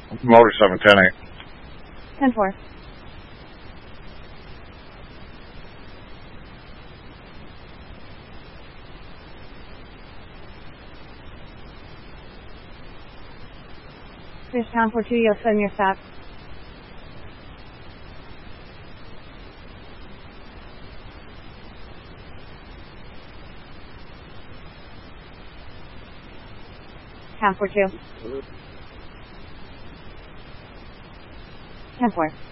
Motor 710-8. 10-4. Fish pound 42, you'll send your stop. Pound 42. 10-4.